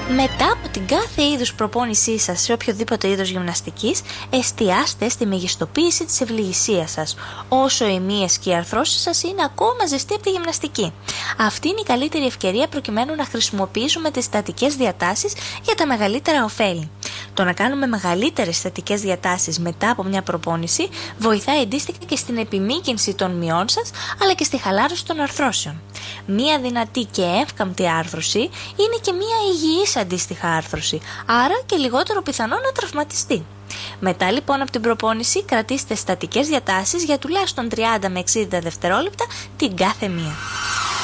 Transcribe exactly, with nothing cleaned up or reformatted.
Μετά από την κάθε είδους προπόνησή σας σε οποιοδήποτε είδος γυμναστικής, εστιάστε στη μεγιστοποίηση της ευληγησίας σας, όσο οι μύες και οι αρθρώσεις σας είναι ακόμα ζεστοί από τη γυμναστική. Αυτή είναι η καλύτερη ευκαιρία προκειμένου να χρησιμοποιήσουμε τις στατικές διατάσεις για τα μεγαλύτερα ωφέλη. Το να κάνουμε μεγαλύτερες στατικές διατάσεις μετά από μια προπόνηση βοηθάει αντίστοιχα και στην επιμήκυνση των μυών σας, αλλά και στη χαλάρωση των αρθρώσεων. Μια δυνατή και εύκαμπτη άρθρωση είναι και μια υγιής αντίστοιχα άρθρωση, άρα και λιγότερο πιθανό να τραυματιστεί. Μετά λοιπόν από την προπόνηση κρατήστε στατικές διατάσεις για τουλάχιστον τριάντα με εξήντα δευτερόλεπτα την κάθε μία.